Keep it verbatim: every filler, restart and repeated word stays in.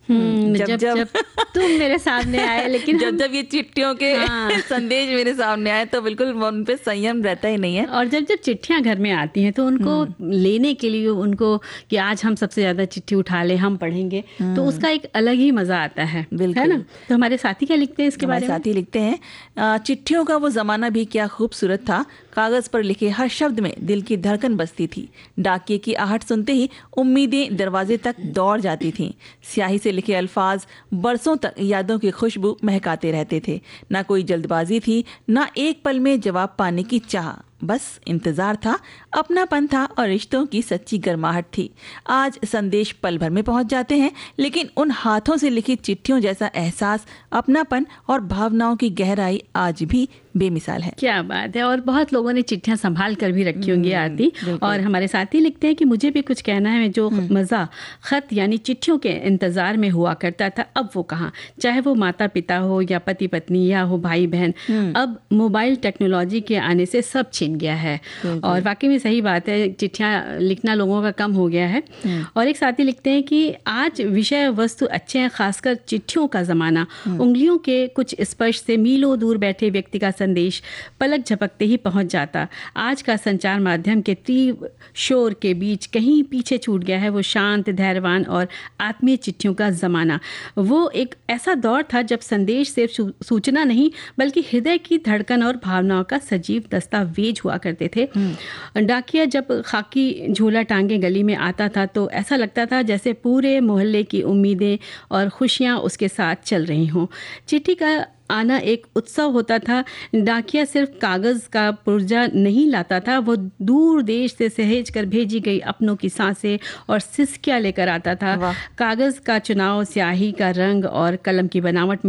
हम्म, जब जब जब जब तुम मेरे सामने आए, लेकिन जब हम- जब ये चिट्ठियों के हाँ। संदेश मेरे सामने आए तो बिल्कुल उन पे संयम रहता ही नहीं है। और जब जब चिट्ठियां घर में आती हैं तो उनको लेने के लिए, उनको कि आज हम सबसे ज्यादा चिट्ठी उठा ले, हम पढ़ेंगे, तो उसका एक अलग ही मजा आता है, बिल्कुल। है ना। तो हमारे साथी क्या लिखते हैं इसके हमारे बारे में? साथी लिखते हैं, अ, चिट्ठियों का वो जमाना भी क्या खूबसूरत था। कागज पर लिखे हर शब्द में दिल की धड़कन बसती थी। डाकिये की आहट सुनते ही उम्मीदें दरवाजे तक दौड़ जाती थीं। स्याही से लिखे अल्फाज बरसों तक यादों की खुशबू महकाते रहते थे। ना कोई जल्दबाजी थी, ना एक पल में जवाब पाने की चाह, बस इंतजार था, अपनापन था और रिश्तों की सच्ची गर्माहट थी। आज संदेश पल भर में पहुंच जाते हैं, लेकिन उन हाथों से लिखी चिट्ठियों जैसा एहसास, अपनापन और भावनाओं की गहराई आज भी बेमिसाल है। क्या बात है। और बहुत लोगों ने चिट्ठियां संभाल कर भी रखी होंगी आरती। और हमारे साथी लिखते हैं कि मुझे भी कुछ कहना है। जो मज़ा खत यानी चिट्ठियों के इंतजार में हुआ करता था, अब वो कहाँ। चाहे वो माता पिता हो या पति पत्नी या हो भाई बहन, अब मोबाइल टेक्नोलॉजी के आने से सब छिन गया है। और वाकई में सही बात है, चिट्ठियां लिखना लोगों का कम हो गया है। और एक साथी लिखते हैं कि आज विषय वस्तु अच्छे हैं, खासकर चिट्ठियों का ज़माना। उंगलियों के कुछ स्पर्श से मीलों दूर बैठे व्यक्ति का संदेश पलक झपकते ही पहुंच जाता। आज का संचार माध्यम के तीव्र शोर के बीच कहीं पीछे छूट गया है वो शांत, धैर्यवान और आत्मीय चिट्ठियों का ज़माना। वो एक ऐसा दौर था जब संदेश सिर्फ सूचना नहीं, बल्कि हृदय की धड़कन और भावनाओं का सजीव दस्तावेज हुआ करते थे। डाकिया जब खाकी झोला टांगे गली में आता था तो ऐसा लगता था जैसे पूरे मोहल्ले की उम्मीदें और खुशियां उसके साथ चल रही हों। चिट्ठी का आना एक उत्सव होता था। डाकिया सिर्फ कागज़ का पुर्जा नहीं लाता था, वो दूर देश से सहेज कर भेजी गई अपनों की सांसें और सिसकियाँ लेकर आता था। कागज़ का चुनाव, स्याही का रंग और कलम की बनावट में